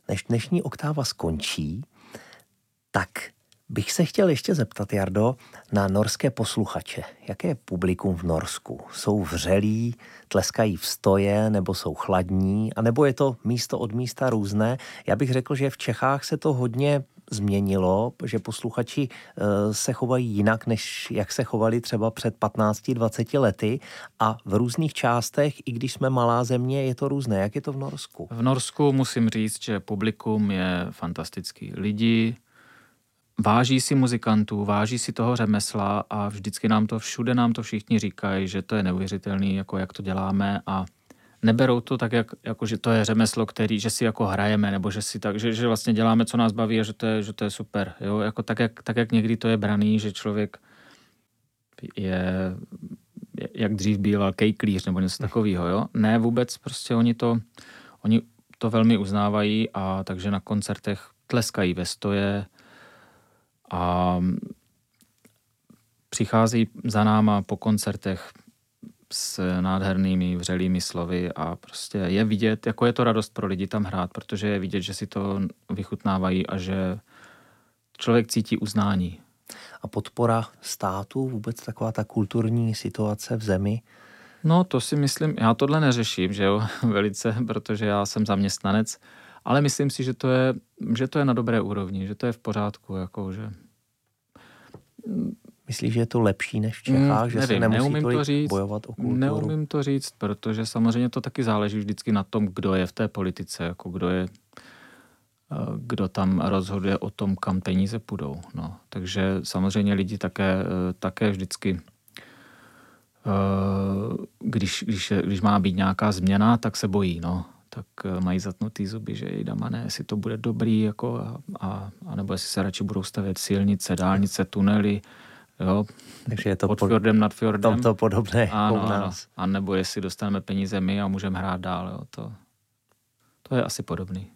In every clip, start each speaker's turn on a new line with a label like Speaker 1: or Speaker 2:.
Speaker 1: než dnešní oktáva skončí, tak bych se chtěl ještě zeptat, Jardo, na norské posluchače. Jaké je publikum v Norsku? Jsou vřelí, tleskají v stoje, nebo jsou chladní, anebo je to místo od místa různé? Já bych řekl, že v Čechách se to hodně změnilo, že posluchači se chovají jinak, než jak se chovali třeba před 15-20 lety a v různých částech, i když jsme malá země, je to různé. Jak je to v Norsku?
Speaker 2: V Norsku musím říct, že publikum je fantastický. Lidi váží si muzikantů, váží si toho řemesla a vždycky všude nám to všichni říkají, že to je neuvěřitelný, jako jak to děláme a neberou to tak, jako že to je řemeslo, že si jako hrajeme, nebo že si tak, že vlastně děláme, co nás baví a že to je super. Jo? Jako tak, jak někdy to je braný, že člověk je, jak dřív býval kejklíř nebo něco takového. Jo? Ne, vůbec, prostě oni to velmi uznávají a takže na koncertech tleskají ve stoje a přicházejí za náma po koncertech s nádhernými vřelými slovy a prostě je vidět, jako je to radost pro lidi tam hrát, protože je vidět, že si to vychutnávají a že člověk cítí uznání.
Speaker 1: A podpora státu, vůbec taková ta kulturní situace v zemi?
Speaker 2: No to si myslím, já tohle neřeším, že jo, velice, protože já jsem zaměstnanec, ale myslím si, že to je na dobré úrovni, že to je v pořádku, jako že...
Speaker 1: Myslíš, že je to lepší než v Čechách, že se nemusí tolik bojovat o kulturu?
Speaker 2: Neumím to říct, protože samozřejmě to taky záleží vždycky na tom, kdo je v té politice, jako kdo tam rozhoduje o tom, kam peníze půjdou. No. Takže samozřejmě lidi také vždycky, když má být nějaká změna, tak se bojí, no. Tak mají zatnutý zuby, že jdamané, jestli to bude dobrý, jako a nebo jestli se radši budou stavět silnice, dálnice, tunely, jo,
Speaker 1: takže je to
Speaker 2: pod fjordem, nad fjordem.
Speaker 1: Tam to podobné jako u nás.
Speaker 2: A nebo jestli dostaneme peníze my a můžeme hrát dál, jo, to je asi podobný.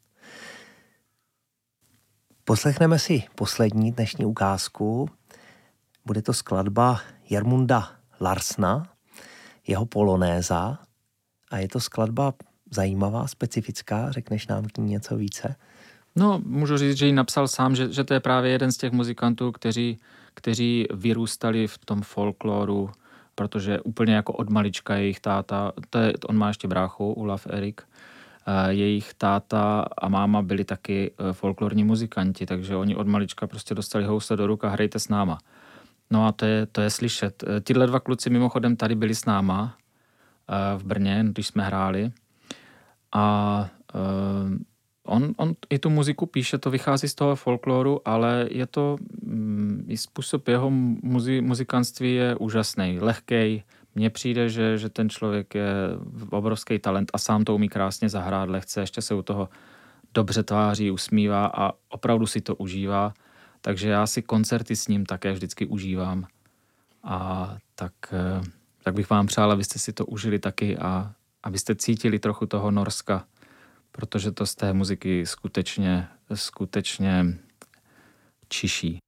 Speaker 1: Poslechneme si poslední dnešní ukázku. Bude to skladba Jermunda Larsna, jeho Polonéza a je to skladba zajímavá, specifická, řekneš nám k ní něco více?
Speaker 2: No, můžu říct, že ji napsal sám, že to je právě jeden z těch muzikantů, kteří vyrůstali v tom folkloru, protože úplně jako od malička jejich táta, on má ještě bráchu, Olaf Erik, jejich táta a máma byli taky folklorní muzikanti, takže oni od malička prostě dostali housle do ruk a hrajte s náma. No a to je slyšet. Tihle dva kluci mimochodem tady byli s náma v Brně, když jsme hráli. A on i tu muziku píše, to vychází z toho folkloru, ale je to i způsob jeho muzikantství je úžasný, lehkej. Mně přijde, že ten člověk je obrovský talent a sám to umí krásně zahrát lehce, ještě se u toho dobře tváří, usmívá a opravdu si to užívá. Takže já si koncerty s ním také vždycky užívám. A tak bych vám přál, abyste si to užili taky a abyste cítili trochu toho Norska, protože to z té muziky skutečně čiší.